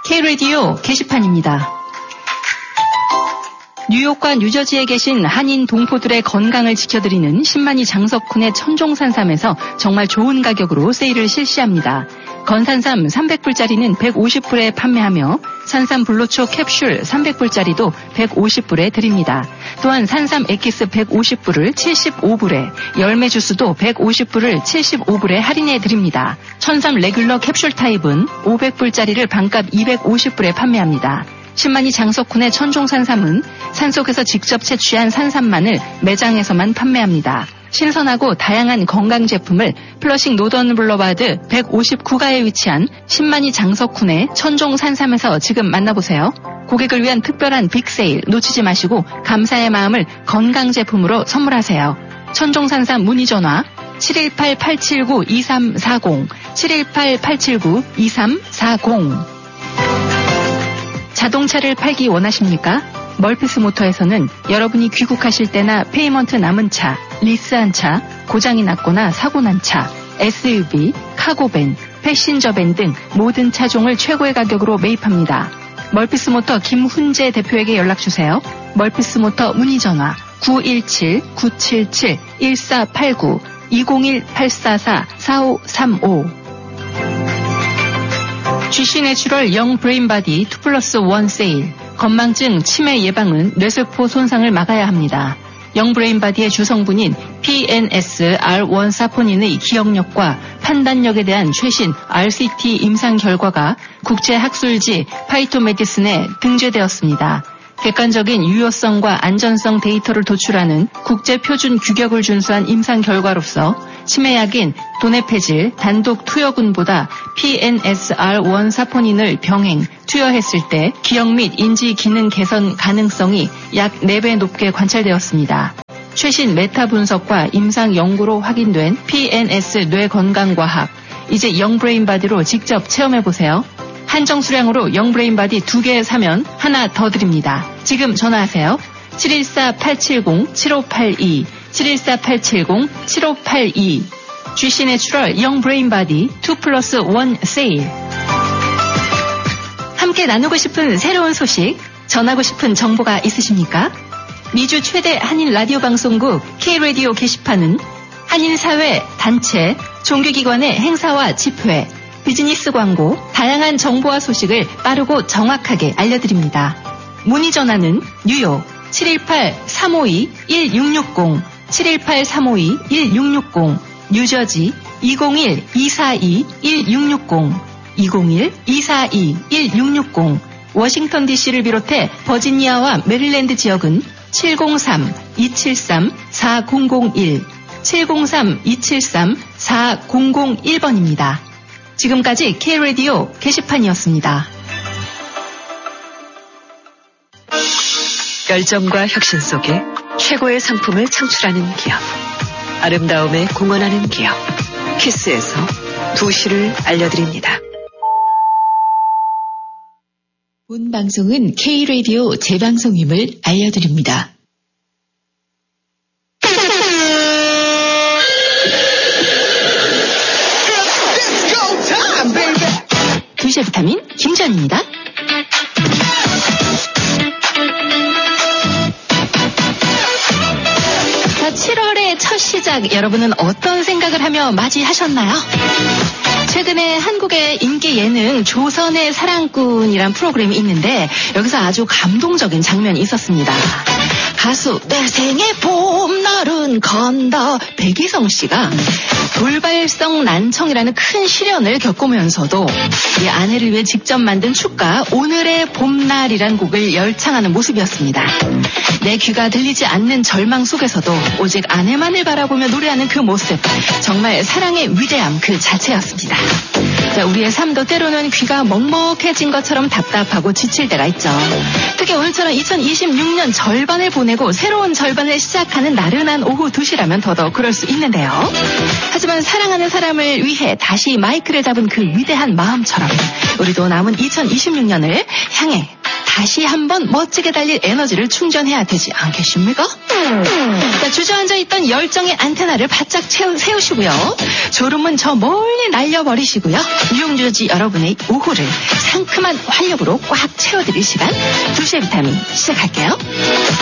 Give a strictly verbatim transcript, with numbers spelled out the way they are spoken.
K-라디오 게시판입니다. 뉴욕과 뉴저지에 계신 한인 동포들의 건강을 지켜드리는 신만이 장석훈의 천종산삼에서 정말 좋은 가격으로 세일을 실시합니다. 건산삼 삼백 불짜리는 백오십 불에 판매하며 산삼 불로초 캡슐 삼백 불짜리도 백오십 불에 드립니다. 또한 산삼 엑기스 백오십 불을 칠십오 불에, 열매 주스도 백오십 불을 칠십오 불에 할인해 드립니다. 천삼 레귤러 캡슐 타입은 오백 불짜리를 반값 이백오십 불에 판매합니다. 신만이 장석훈의 천종산삼은 산속에서 직접 채취한 산삼만을 매장에서만 판매합니다. 신선하고 다양한 건강 제품을 플러싱 노던 블러바드 백오십구 가에 위치한 신만이 장석훈의 천종산삼에서 지금 만나보세요. 고객을 위한 특별한 빅세일 놓치지 마시고 감사의 마음을 건강 제품으로 선물하세요. 천종산삼 문의전화 칠일팔 팔칠구 이삼사공 칠일팔 팔칠구 이삼사공. 자동차를 팔기 원하십니까? 멀피스 모터에서는 여러분이 귀국하실 때나 페이먼트 남은 차, 리스한 차, 고장이 났거나 사고 난 차, 에스유브이, 카고밴, 패신저밴 등 모든 차종을 최고의 가격으로 매입합니다. 멀피스 모터 김훈재 대표에게 연락주세요. 멀피스 모터 문의전화 구일칠 구칠칠 일사팔구 이공일 팔사사 사오삼오. 지씨 내추럴 영 브레인바디 이 플러스 일 세일. 건망증, 치매 예방은 뇌세포 손상을 막아야 합니다. 영 브레인바디의 주성분인 피엔에스 알 원 사포닌의 기억력과 판단력에 대한 최신 알씨티 임상 결과가 국제학술지 파이토메디슨에 등재되었습니다. 객관적인 유효성과 안전성 데이터를 도출하는 국제표준 규격을 준수한 임상 결과로서 치매약인 도네페질 단독 투여군보다 피엔에스 알 원 사포닌을 병행, 투여했을 때 기억 및 인지 기능 개선 가능성이 약 네 배 높게 관찰되었습니다. 최신 메타 분석과 임상 연구로 확인된 피엔에스 뇌건강과학. 이제 영브레인바디로 직접 체험해보세요. 한정 수량으로 영브레인바디 두 개 사면 하나 더 드립니다. 지금 전화하세요. 칠일사 팔칠공 칠오팔이 칠일사 팔칠공 칠오팔이. 지씨 내추럴 영 브레인바디 이 플러스 일 세일. 함께 나누고 싶은 새로운 소식, 전하고 싶은 정보가 있으십니까? 미주 최대 한인 라디오 방송국 K-라디오 게시판은 한인사회, 단체, 종교기관의 행사와 집회, 비즈니스 광고, 다양한 정보와 소식을 빠르고 정확하게 알려드립니다. 문의 전화는 뉴욕 칠일팔 삼오이 일육육공 칠일팔 삼오이 일육육공, 뉴저지 이공일 이사이 일육육공 이공일 이사이 일육육공, 워싱턴 디씨를 비롯해 버지니아와 메릴랜드 지역은 칠공삼 이칠삼 사공공일 칠공삼 이칠삼 사공공일 번입니다. 지금까지 K-라디오 게시판이었습니다. 열정과 혁신 속에 최고의 상품을 창출하는 기업. 아름다움에 공헌하는 기업. 키스에서 두시를 알려드립니다. 본 방송은 K-라디오 재방송임을 알려드립니다. 두시 비타민 김전입니다. 자, 칠월의 첫 시작, 여러분은 어떤 생각을 하며 맞이하셨나요? 최근에 한국의 인기 예능 조선의 사랑꾼이란 프로그램이 있는데 여기서 아주 감동적인 장면이 있었습니다. 가수 내 생의 봄날은 간다 백이성 씨가 돌발성 난청이라는 큰 시련을 겪으면서도 이 아내를 위해 직접 만든 축가 오늘의 봄날이란 곡을 열창하는 모습이었습니다. 내 귀가 들리지 않는 절망 속에서도 오직 아내만을 바라보며 노래하는 그 모습, 정말 사랑의 위대함 그 자체였습니다. 자, 우리의 삶도 때로는 귀가 먹먹해진 것처럼 답답하고 지칠 때가 있죠. 특히 오늘처럼 이천이십육 년 절반을 보내고 새로운 절반을 시작하는 나른한 오후 두 시라면 더더욱 그럴 수 있는데요. 하지만 사랑하는 사람을 위해 다시 마이크를 잡은 그 위대한 마음처럼 우리도 남은 이천이십육 년을 향해 다시 한번 멋지게 달릴 에너지를 충전해야 되지 않겠습니까? 자, 주저앉아 있던 열정의 안테나를 바짝 채우, 세우시고요. 졸음은 저 멀리 날려버리시고요. 유용주지 여러분의 오후를 상큼한 활력으로 꽉 채워드릴 시간 두 시의 비타민 시작할게요.